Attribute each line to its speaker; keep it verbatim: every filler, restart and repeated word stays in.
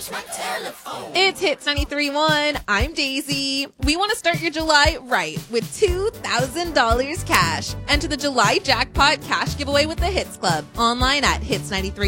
Speaker 1: It's Hits ninety-three point one. I'm Daisy. We want to start your July right with two thousand dollars cash. Enter the July Jackpot Cash Giveaway with the Hits Club online at hits ninety-three